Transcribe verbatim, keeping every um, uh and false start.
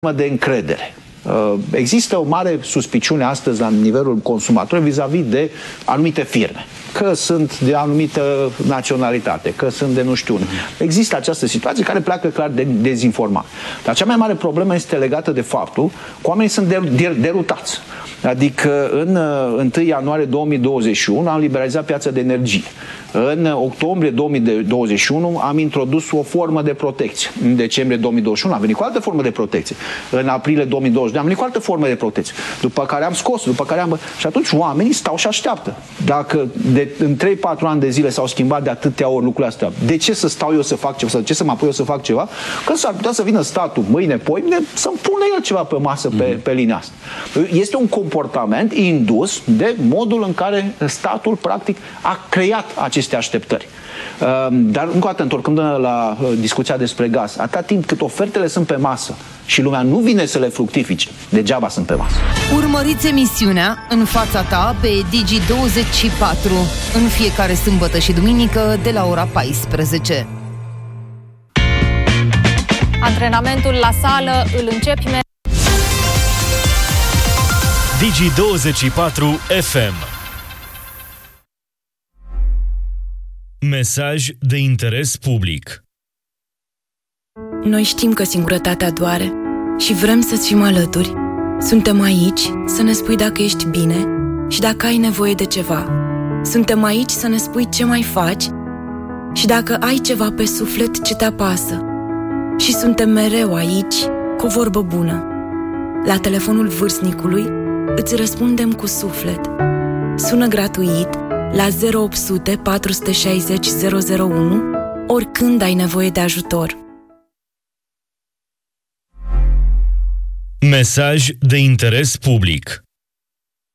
de încredere. Există o mare suspiciune astăzi la nivelul consumatorilor vis-a-vis de anumite firme. Că sunt de anumită naționalitate, că sunt de nu știu. Există această situație care pleacă clar de dezinformat. Dar cea mai mare problemă este legată de faptul că oamenii sunt derutați. Adică în întâi ianuarie două mii douăzeci și unu am liberalizat piața de energie. În octombrie două mii douăzeci și unu am introdus o formă de protecție. În decembrie două mii douăzeci și unu am venit cu altă formă de protecție. În aprilie două mii douăzeci și doi am venit cu altă formă de protecție. După care am scos, după care am... Și atunci oamenii stau și așteaptă. Dacă de, în trei patru ani de zile s-au schimbat de atâtea ori lucrurile astea, de ce să stau eu să fac ceva? De ce să mă apoi eu să fac ceva? Că s-ar putea să vină statul mâine, poimine, să-mi pună el ceva pe masă pe, mm-hmm. pe linia asta. Este un comportament indus de modul în care statul practic a creat aceste așteptări. Dar încă o dată, întorcându-ne la discuția despre gaz, atâta timp cât ofertele sunt pe masă și lumea nu vine să le fructifice, degeaba sunt pe masă. Urmăriți emisiunea În fața ta pe Digi douăzeci și patru în fiecare sâmbătă și duminică de la ora paisprezece. Antrenamentul la sală îl începi me- Digi douăzeci și patru F M. Mesaj de interes public. Noi știm că singurătatea doare și vrem să-ți fim alături. Suntem aici să ne spui dacă ești bine și dacă ai nevoie de ceva. Suntem aici să ne spui ce mai faci și dacă ai ceva pe suflet ce te apasă. Și suntem mereu aici cu o vorbă bună. La telefonul vârstnicului îți răspundem cu suflet. Sună gratuit la zero opt sute patru șase zero zero zero unu oricând ai nevoie de ajutor. Mesaj de interes public.